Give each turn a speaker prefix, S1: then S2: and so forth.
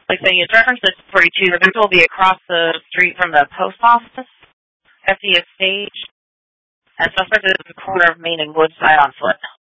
S1: Like saying it's referenced at 42, the victim will be across the street from the post office, FDS stage, and suspect is in the corner of Main and Woodside on foot.